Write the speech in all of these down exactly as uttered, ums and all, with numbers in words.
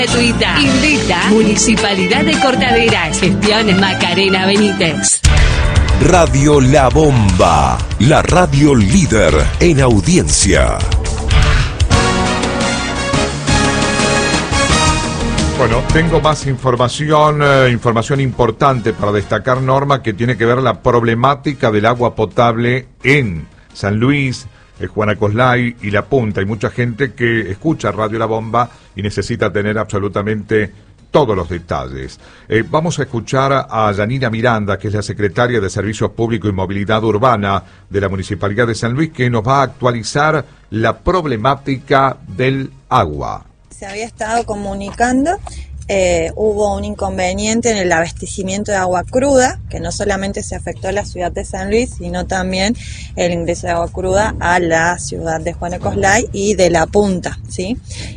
Gratuita. Invita Municipalidad de Cortaderas. Gestión Macarena Benítez. Radio La Bomba, la radio líder en audiencia. Bueno, tengo más información, eh, información importante para destacar, Norma, que tiene que ver la problemática del agua potable en San Luis, eh, Juana Coslay y La Punta. Hay mucha gente que escucha Radio La Bomba y necesita tener absolutamente todos los detalles. Eh, vamos a escuchar a Yanina Miranda, que es la secretaria de Servicios Públicos y Movilidad Urbana de la Municipalidad de San Luis, que nos va a actualizar la problemática del agua. Se había estado comunicando, eh, hubo un inconveniente en el abastecimiento de agua cruda, que no solamente se afectó a la ciudad de San Luis, sino también el ingreso de agua cruda a la ciudad de Juana Coslay y de La Punta, ¿sí?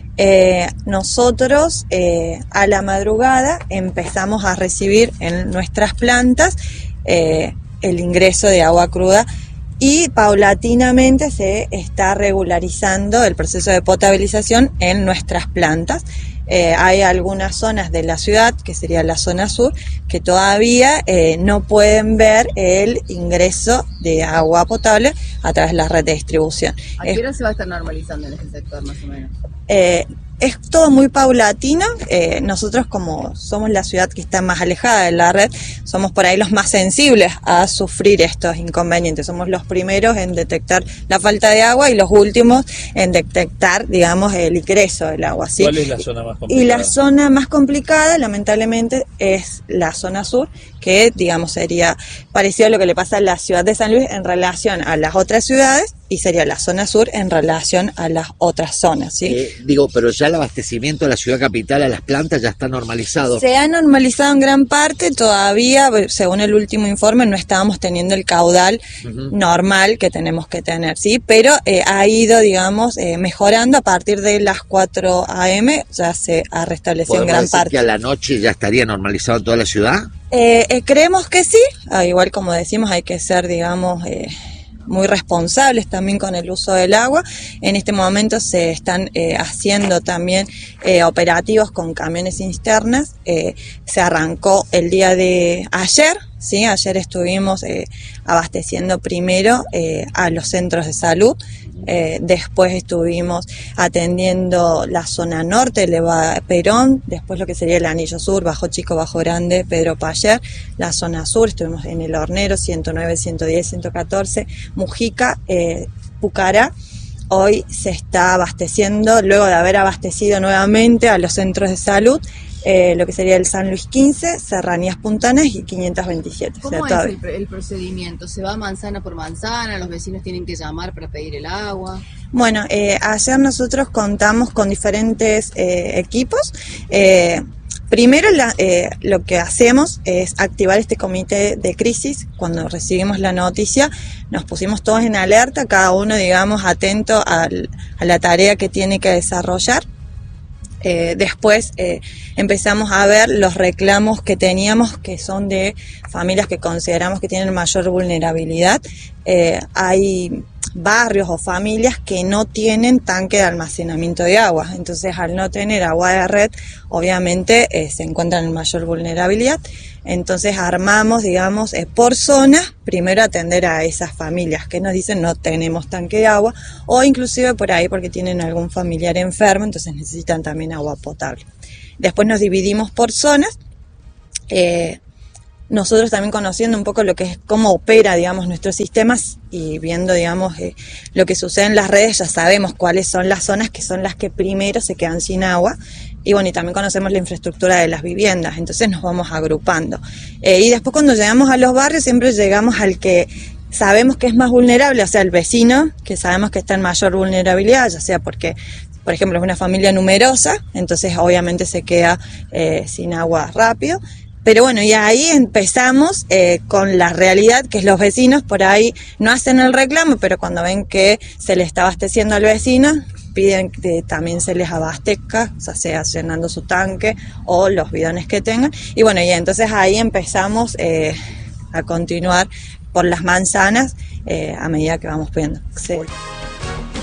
Eh, nosotros eh, a la madrugada empezamos a recibir en nuestras plantas eh, el ingreso de agua cruda y paulatinamente se está regularizando el proceso de potabilización en nuestras plantas. Eh, hay algunas zonas de la ciudad, que sería la zona sur, que todavía eh, no pueden ver el ingreso de agua potable a través de la red de distribución. ¿A qué hora se va a estar normalizando en ese sector más o menos? Eh, es todo muy paulatino. Eh, nosotros, como somos la ciudad que está más alejada de la red, somos por ahí los más sensibles a sufrir estos inconvenientes. Somos los primeros en detectar la falta de agua y los últimos en detectar, digamos, el ingreso del agua, ¿sí? ¿Cuál es la zona más complicada? Y la zona más complicada, lamentablemente, es la zona sur, que, digamos, sería parecido a lo que le pasa a la ciudad de San Luis en relación a las otras ciudades, y sería la zona sur en relación a las otras zonas, ¿sí? Eh, digo, pero ya el abastecimiento a la ciudad capital, a las plantas, ya está normalizado. Se ha normalizado en gran parte, todavía, según el último informe, no estábamos teniendo el caudal uh-huh. normal que tenemos que tener, ¿sí? Pero eh, ha ido, digamos, eh, mejorando a partir de las cuatro a eme, ya se ha restablecido en gran decir parte. ¿Que a la noche ya estaría normalizado en toda la ciudad? Eh, eh, creemos que sí, ah, igual como decimos, hay que ser, digamos, eh, muy responsables también con el uso del agua. En este momento se están eh, haciendo también eh, operativos con camiones cisternas. Eh, se arrancó el día de ayer, ¿sí? Ayer estuvimos eh, abasteciendo primero eh, a los centros de salud. Eh, después estuvimos atendiendo la zona norte, Leva Perón, después lo que sería el anillo sur, Bajo Chico, Bajo Grande, Pedro Payer, la zona sur, estuvimos en el Hornero, ciento nueve, ciento diez, ciento catorce, Mujica, eh, Pucará. Hoy se está abasteciendo, luego de haber abastecido nuevamente a los centros de salud, Eh, lo que sería el San Luis quince, Serranías Puntanas y quinientos veintisiete. ¿Cómo o sea, es el, el procedimiento? ¿Se va manzana por manzana? ¿Los vecinos tienen que llamar para pedir el agua? Bueno, eh, ayer nosotros contamos con diferentes eh, equipos. Eh, primero la, eh, lo que hacemos es activar este comité de crisis. Cuando recibimos la noticia nos pusimos todos en alerta, cada uno, digamos, atento al, a la tarea que tiene que desarrollar. Eh, después eh, empezamos a ver los reclamos que teníamos, que son de familias que consideramos que tienen mayor vulnerabilidad. Eh, hay barrios o familias que no tienen tanque de almacenamiento de agua, entonces al no tener agua de red, obviamente eh, se encuentran en mayor vulnerabilidad. Entonces armamos, digamos, eh, por zona, primero atender a esas familias que nos dicen no tenemos tanque de agua, o inclusive por ahí porque tienen algún familiar enfermo, entonces necesitan también agua potable. Después nos dividimos por zonas, eh, nosotros también conociendo un poco lo que es cómo opera, digamos, nuestros sistemas y viendo, digamos, eh, lo que sucede en las redes, ya sabemos cuáles son las zonas que son las que primero se quedan sin agua. Y bueno, y también conocemos la infraestructura de las viviendas, entonces nos vamos agrupando. Eh, y después cuando llegamos a los barrios siempre llegamos al que sabemos que es más vulnerable, o sea, el vecino, que sabemos que está en mayor vulnerabilidad, ya sea porque, por ejemplo, es una familia numerosa, entonces obviamente se queda eh, sin agua rápido. Pero bueno, y ahí empezamos eh, con la realidad, que es los vecinos por ahí no hacen el reclamo, pero cuando ven que se le está abasteciendo al vecino, piden que también se les abastezca, ya sea llenando su tanque o los bidones que tengan. Y bueno, y entonces ahí empezamos eh, a continuar por las manzanas eh, a medida que vamos pidiendo. Sí.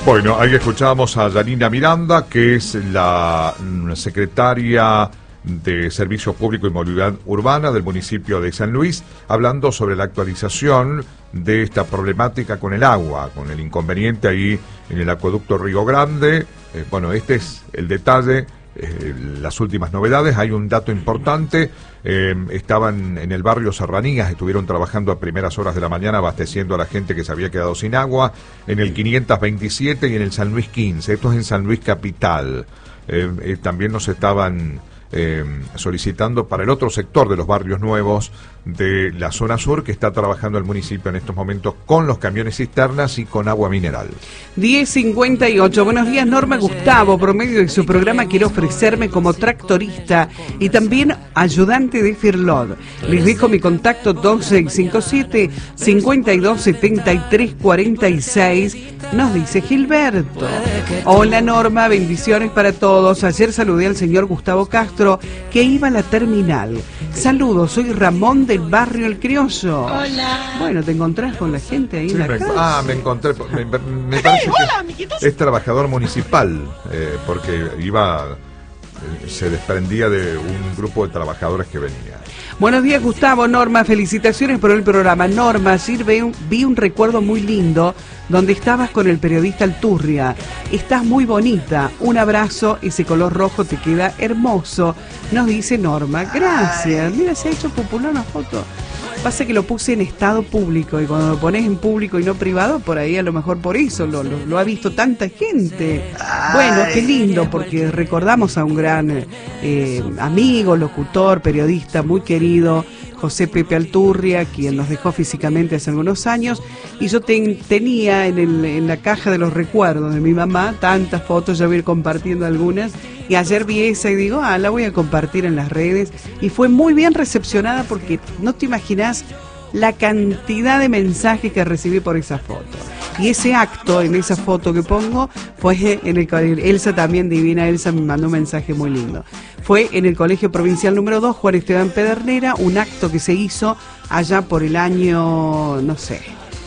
Bueno, ahí escuchamos a Yanina Miranda, que es la mm, secretaria de Servicios Públicos y Movilidad Urbana del municipio de San Luis, hablando sobre la actualización de esta problemática con el agua, con el inconveniente ahí en el acueducto Río Grande. Eh, bueno, este es el detalle, eh, las últimas novedades. Hay un dato importante, eh, estaban en el barrio Serranías, estuvieron trabajando a primeras horas de la mañana abasteciendo a la gente que se había quedado sin agua, en el quinientos veintisiete y en el San Luis quince, esto es en San Luis Capital. Eh, eh, también nos estaban Eh, solicitando para el otro sector de los barrios nuevos de la zona sur, que está trabajando el municipio en estos momentos con los camiones cisternas y con agua mineral. diez cincuenta y ocho. Buenos días, Norma. Gustavo, por medio de su programa quiero ofrecerme como tractorista y también ayudante de Firlod. Les dejo mi contacto dos seis cinco siete, cinco dos siete tres cuatro seis. Nos dice Gilberto. Hola, Norma, bendiciones para todos. Ayer saludé al señor Gustavo Castro, que iba a la terminal. Saludos, soy Ramón del barrio El Criollo. Hola. Bueno, ¿te encontrás con la gente ahí Sí, en la me, casa? ah, me encontré, me, me parece que es trabajador municipal, eh, porque iba, eh, se desprendía de un grupo de trabajadores que venía. Buenos días, Gustavo. Norma, felicitaciones por el programa. Norma, ayer vi un, vi un recuerdo muy lindo donde estabas con el periodista Alturria. Estás muy bonita. Un abrazo, ese color rojo te queda hermoso. Nos dice Norma. Gracias. Mira, se ha hecho popular una foto. Pasa que lo puse en estado público y cuando lo pones en público y no privado, por ahí a lo mejor por eso lo, lo, lo ha visto tanta gente. Bueno, qué lindo, porque recordamos a un gran eh, amigo, locutor, periodista muy querido, José Pepe Alturria, quien nos dejó físicamente hace algunos años, y yo ten, tenía en, el, en la caja de los recuerdos de mi mamá tantas fotos, ya voy a ir compartiendo algunas, y ayer vi esa y digo, ah, la voy a compartir en las redes, y fue muy bien recepcionada porque no te imaginas la cantidad de mensajes que recibí por esa foto. Y ese acto, en esa foto que pongo, fue en el colegio. Elsa también, divina Elsa, me mandó un mensaje muy lindo. Fue en el Colegio Provincial número dos, Juan Esteban Pedernera, un acto que se hizo allá por el año, no sé,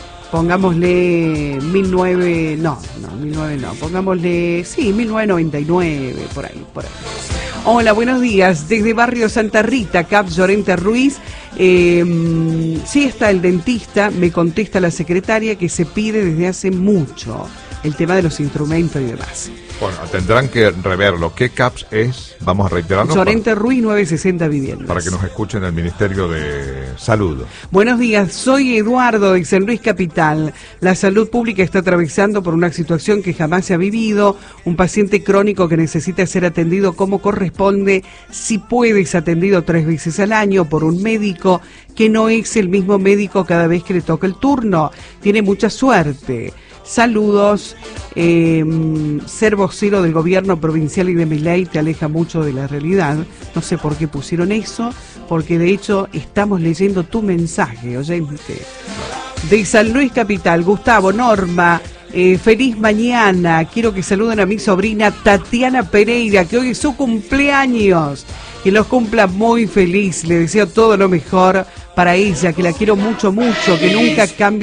pongámosle mil nueve, no, no, mil nueve no, pongámosle, sí, mil novecientos noventa y nueve, por ahí, por ahí. Hola, buenos días, desde Barrio Santa Rita, Cap Llorente Ruiz. Eh, sí está el dentista, me contesta la secretaria que se pide desde hace mucho el tema de los instrumentos y demás. Bueno, tendrán que reverlo. ¿Qué C A P S es? Vamos a reiterarlo. Llorente para, Ruiz novecientos sesenta Viviendas. Para que nos escuchen el Ministerio de Salud. Buenos días, soy Eduardo de San Luis Capital. La salud pública está atravesando por una situación que jamás se ha vivido. Un paciente crónico que necesita ser atendido como corresponde, si puede, es atendido tres veces al año por un médico que no es el mismo médico cada vez que le toca el turno. Tiene mucha suerte. Saludos. Eh, ser vocero del gobierno provincial y de mi ley te aleja mucho de la realidad. No sé por qué pusieron eso, porque de hecho estamos leyendo tu mensaje, oyente. De San Luis Capital, Gustavo, Norma, eh, feliz mañana. Quiero que saluden a mi sobrina Tatiana Pereira, que hoy es su cumpleaños. Que los cumpla muy feliz. Le deseo todo lo mejor para ella, que la quiero mucho, mucho, que nunca cambie